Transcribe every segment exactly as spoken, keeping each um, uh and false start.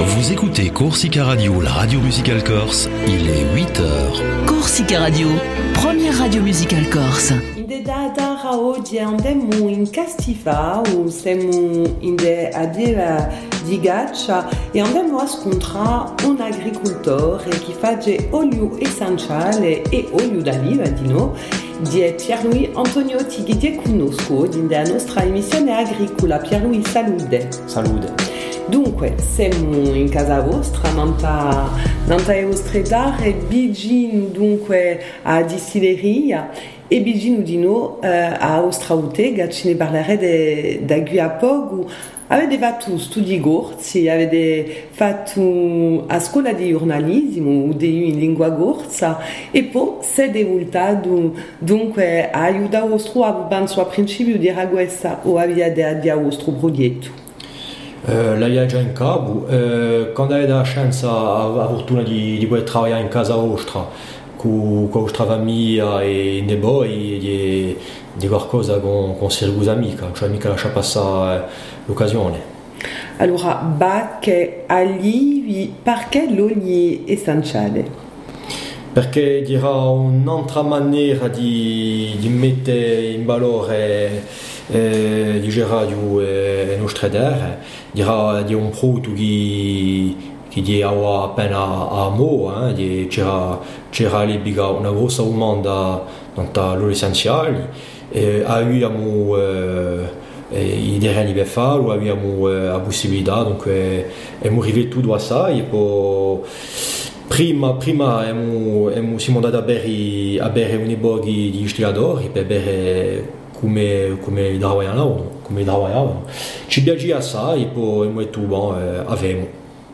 Vous écoutez Corsica Radio, la radio musicale corse, il est huit heures. Corsica Radio, première radio musicale corse. Inde data oggi andemmo in Castiva, o siamo inde adieva di Gaccia e andemmo a scontrare un agricoltore che fa olio essenziale e olio d'oliva di noi, di Pierluigi Antoniotti che ti conosco della nostra emissione agricola. Pierluigi, salute. Salute. Dunque, siamo in casa vostra, nanta, nanta vostra e bigino dunque a distilleria e bigino di noi eh, a vostra bottega, ce ne parlerete da qui a poco. Avete fatto studi corsi, avete fatto a scuola di giornalismo in lingua corsa e poi siete voltato dunque a aiutare vostro a pensare a principio di Raguessa o avete a vostro progetto? Uh, la viaggia in cabo, uh, quando hai la chance, la fortuna di, di poter lavorare in casa vostra con la vostra famiglia e ne poi di, di qualcosa con, con i amici, cioè mica lascia passare l'occasione. Allora, perché allì, perché l'olio è essenziale? Perché dirà un'altra maniera di, di mettere in valore Eh, di radio e eh, nostre terre, dirà di un prodotto che che ha appena a mo, eh, di c'era c'era libiga una grossa domanda dans l'olio essenziale, eh, abbiamo eh, i terreni per farlo, abbiamo eh, la possibilità, donc eh, siamo arrivati tutto a ça e poi prima prima siamo siamo andati a bere a bere un borghi di distillatori per bere come come lavorano, come lavoravano. Ci piaceva assai e poi molto buono eh, avevamo.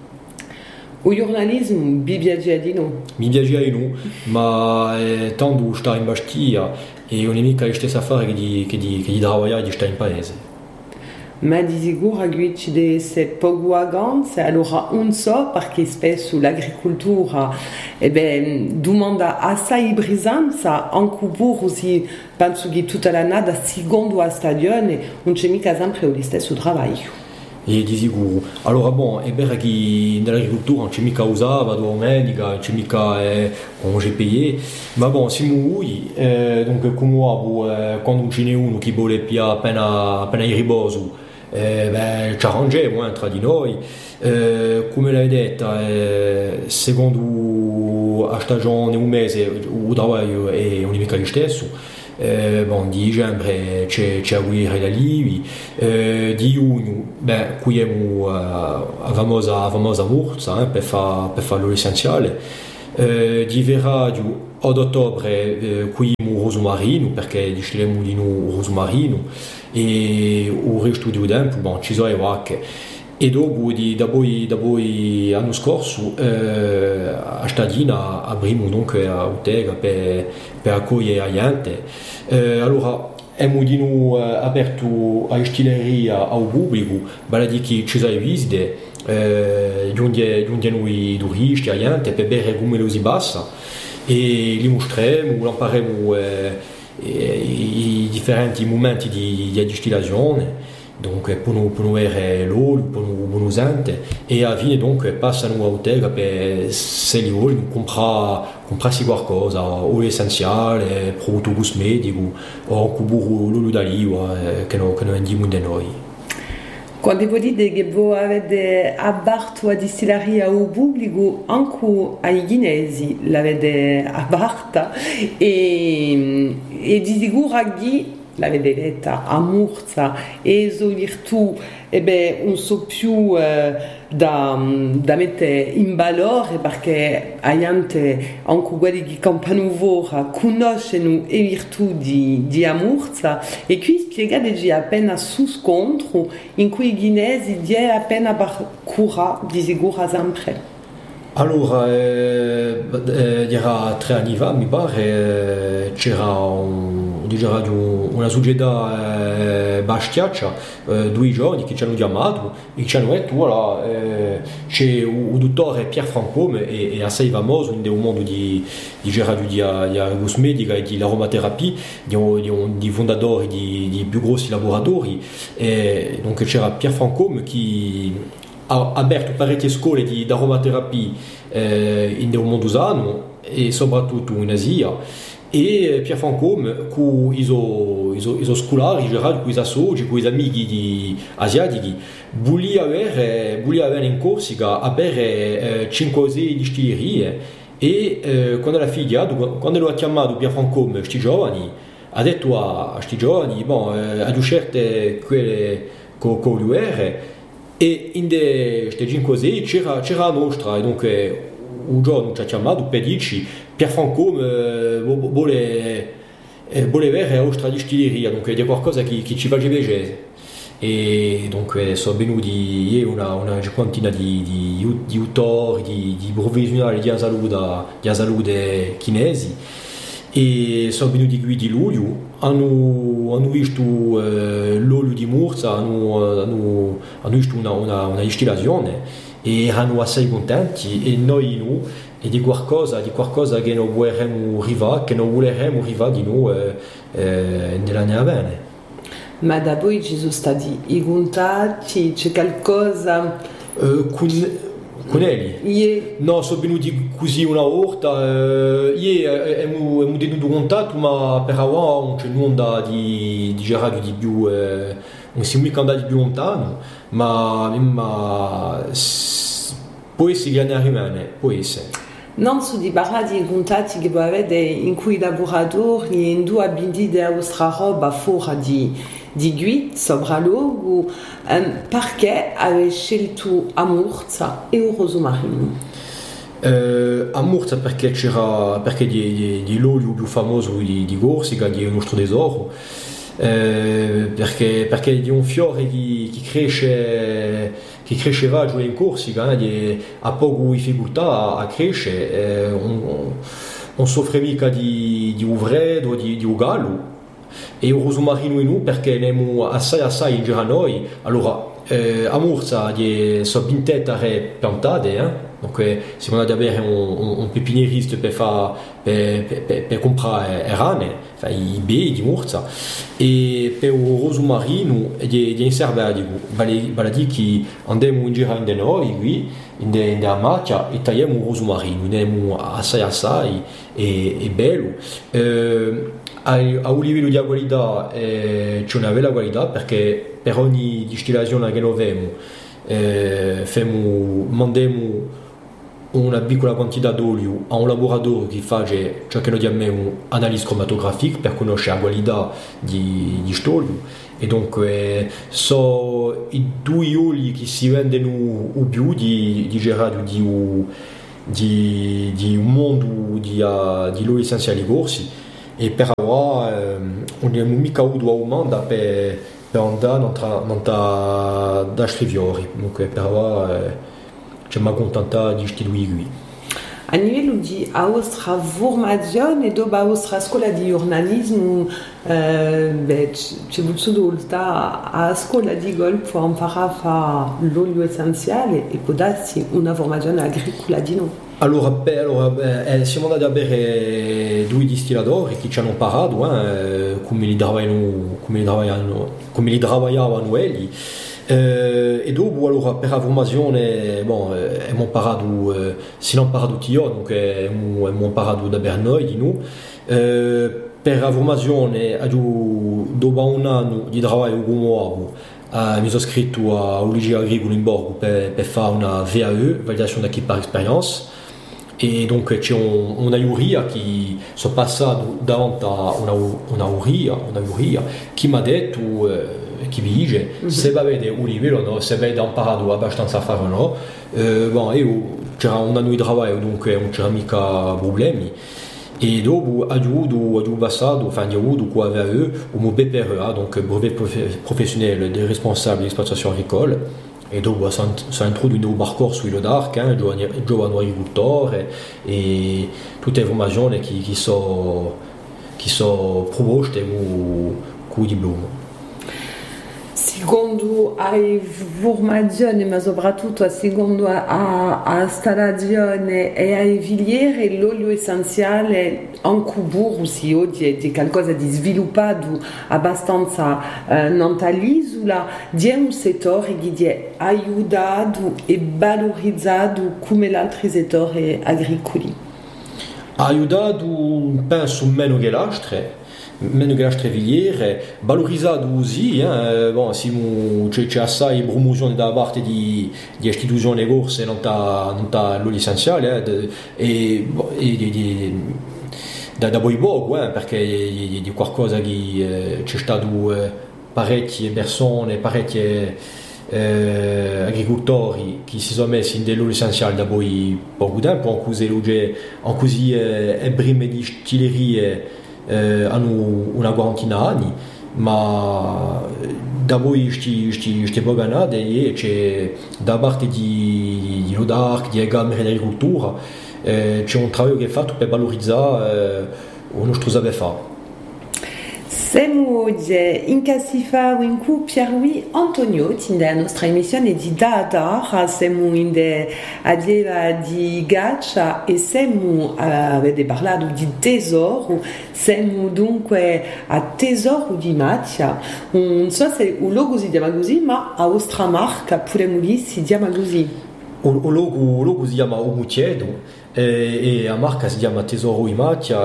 O giornalismo mi piaceva di no? Mi piaceva di no, ma eh, tanto sta in Bastia e non è mica la stessa affare che di, che di, che di lavorare di stare in paese. Ma di sicuro qui ci deve essere poco vacanze, allora non so perché spesso l'agricoltura eh ben, domanda assai brisanza, anche pure si penso che tutta la nada secondo la stagione non c'è mica sempre lo stesso lavoro. E di sicuro. Allora, bon, è vero che nell'agricoltura non c'è mica usava, domenica, non c'è mica eh, congé payé, ma bon, siamo noi, eh, donc come uomo, eh, quando non ce n'è uno che vuole più appena, appena il riposo, Eh, beh, ci arrangiamo eh, tra di noi, eh, come l'hai detto, eh, secondo la stagione un mese il lavoro è un mica lo stesso, eh, bon, di dicembre c'è, c'è la guerra da lì, eh, di giugno beh, qui abbiamo uh, la famosa, la famosa morsa eh, per fare per fa l'olio essenziale, eh, di verraggio ad ottobre eh, qui abbiamo rosomarino perché distilliamo di noi rosomarino e il resto del tempo bon, ci sono le vacche e dopo, di, da poi, da poi l'anno scorso eh, a Stadina avremo dunque la bottega per, per accogliere la gente, eh, allora abbiamo di noi aperto la distilleria al pubblico, vale a dire che ci sono le visite, eh, giunge noi turisti, la gente per bere come lo si bassa e li mostriamo, lo impariamo eh, i differenti momenti di, di distillazione, donc per noi, per noi avere l'olio, per noi, per noi gente, e alla fine donc passano a bottega per se li vogliono comprare, comprarsi qualcosa, olio essenziale, prodotto cosmetico o anche l'olio d'oliva eh, che non, che non vendiamo da noi. Quando voi dite che voi avete aperto la distilleria al pubblico, anche ai ghinesi l'avete aperta e, e di sicuro qui l'avete detta a Mursa e so virtù e beh, non so più eh, da, da mettere in valore perché la gente, anche quelli che campano ora, conoscono le virtù di, di Amurza e qui spiegate appena su scontro in cui i ghinesi di appena per cura di sicuro sempre. Allora, eh, eh, era tre anni fa, mi pare, eh, c'era un, diciamo, una società eh, bastiaccia, eh, due giorni che ci hanno chiamato e ci hanno detto, voilà, eh, c'è il dottore Pierre Francome e, e assai famoso nel mondo di, di, di, di, di cosmetica e di aromaterapia, di, di, di fondatori di, di più grossi laboratori, e donc c'era Pierre Francome che ha aperto parecchie scuole di aromaterapia eh, in un mondo usano e soprattutto in Asia e Pierre Fancôme con i suoi scolari in generale con i associ con i amici di asiatici volia avere volia avere in Corsica avere eh, cinque o sei distillerie e eh, quando la figlia quando lo ha chiamato Pierre Fancôme questi giovani ha detto a questi giovani bon eh, a certe quelle con con l'U R e in queste cinque o sei c'era c'era la nostra e dunque un giorno ci ha chiamato per dirci Pierre Fancôme eh, vuole eh, vuole avere la nostra distilleria dunque è qualcosa che, che ci fa piacere e dunque sono venuti una, una cinquantina di, di, di autori di, di provvisionali di salute di salute chinesi e sono venuti qui di luglio hanno, hanno visto eh, l'olio di Mursa hanno, hanno, hanno visto una, una, una distillazione e erano assai contenti e noi no, e di qualcosa, di qualcosa che non vorremmo arrivare che non voleremo arrivare di noi eh, eh, nell'anno a venire. Ma da voi ci sono stati i contatti, c'è qualcosa? Uh, con, con egli? Yeah. No, sono venuti così una volta, uh, io abbiamo tenuto contatto, ma per ora non c'è nulla di, di girato di più, eh, non siamo mica andati più lontano, ma, ma può essere che ne rimane, può essere. Non so di parlare di contatti che voi avete in cui i lavoratori in due abiti della vostra roba fuori di, di Guit, sopralluogo, um, perché avete scelto Amurza e il Rosomarino? Uh, Amurza perché c'era perché di, di, di l'olio più famoso di, di Corsica, di il nostro tesoro, uh, perché, perché di un fiore che, che cresce che cresceva giù in Corsica, eh, ha poco difficoltà a crescere, eh, non, non soffre mica di, di uvredo, di, di ugallo, e il rosomarino in noi perché ne abbiamo assai assai in giro a noi, allora eh, a Mursa sono ventette aree piantate, eh? Donc siamo andati ad avere un, un, un pepinieriste per, fa, per, per, per comprare le rane, i bei di Mursa, e per il rosomarino di, di inservatico, vale a dire che andiamo in giro da noi, qui, in della macchia, e tagliamo il rosomarino, andiamo assai assai e, e bello. Eh, a, a un livello di qualità eh, c'è una bella qualità perché per ogni distillazione che noi abbiamo eh, famo, mandiamo una piccola quantità d'olio a un lavoratore che fa ciò che noi chiamiamo analisi cromatografica per conoscere la qualità di questo olio e dunque sono i due oli che si vendono più di, di gerato di, di, di un mondo di, uh, di olio essenziali corsi e per ora eh, non abbiamo mica avuto aumento per, per andare da scriviori dunque per ora eh, ci siamo contenti di questi due qui. A livello di vostra formazione, dopo la vostra scuola di giornalismo, eh, beh, c'è avuto a scuola di golf per imparare a fare l'olio essenziale e può darsi una formazione agricola di noi. Allora, beh, allora eh, siamo andati a avere due distillatori che ci hanno imparato eh, come li lavoravano, come li lavoravano, come li lavoravano quelli. Uh, e dopo allora per la formazione bon, eh, abbiamo imparato eh, si hanno imparato io donc abbiamo, abbiamo imparato da per noi di noi uh, per la formazione dopo un anno di lavoro come uomo uh, mi sono iscritto a U L I G agricolo in Borgo per, per fare una V A E validation d'acquis par expérience e donc c'è un, una giuria che sono passato davanti a una, una giuria una giuria che mi ha detto uh, che vi dice mm-hmm. se avete un livello no? Se avete imparato abbastanza a fare no? Eh, bon, io c'era un anno di lavoro dunque non c'era mica problemi e dopo ho avuto passato enfin ho avuto qua V A E un B P R A donc brevet professionnel des responsables d'exploitation agricole e dopo sono introdotto un nuovo percorso in Dark eh, giovane, giovane agricoltore e tutte le formazioni che, che sono che sono proposte con il diploma. Si secondo a formazione, ma soprattutto secondo a, a installazione e ai filiere, l'olio essenziale anche Bursi oggi è qualcosa di sviluppato abbastanza eh, nell'isola, di un settore che è aiutato e valorizzato come gli altri settori agricoli. Aiutato, penso, meno che l'altre. Meno che l'altre filiere, valorizzato sì, eh, bon, c'è, c'è assai promozione da parte di, di istituzioni corse non da l'olio essenziale eh, de, e, e di, di, da, da poi poco eh, perché di, di qualcosa che eh, c'è stato eh, parecchie persone, parecchie eh, agricoltori che si sono messi in dell'olio essenziale da poi poco tempo, anche se anche così eh, prime distillerie Eh, hanno una quarantina anni, ma da voi queste poganate e c'è da parte di, di Lodarc, di Gamere dell'agricoltura, eh, c'è un lavoro che è fatto per valorizzare eh, il nostro saper fare. Siamo in Cassifa in cui Pierre-Louis Antonio nella nostra emissione di Dadar, siamo in Adieva di Gaccia e siamo, avete parlato di tesoro, siamo dunque a tesoro di Macchia. Non so se il logo si chiama così, ma a vostra marca pure lì si chiama così. Il logo, logo si chiama Omutiedo e la marca si chiama Tesoro di Macchia.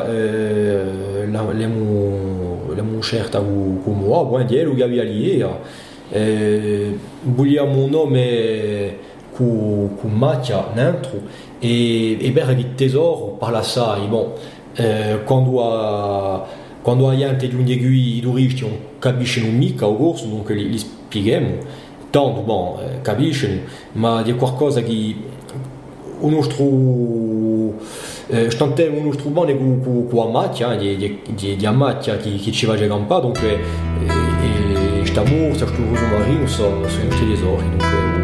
L'abbiamo scelta come uomo, è quello che aveva lì. Vogliamo un nome con Macchia dentro e per il tesoro parla assai. Bon, eh, quando ha quando ha gente di un degli turisti non capiscono mica il corso, dunque li, li spieghiamo. Tanto, bon, eh, capiscono, ma di qualcosa che il nostro eh, stante un nostro bene con con con Macchia, di di di, di Macchia che che ci va già campa, donc e sta morta, sto roso marino, so so un tesoro, donc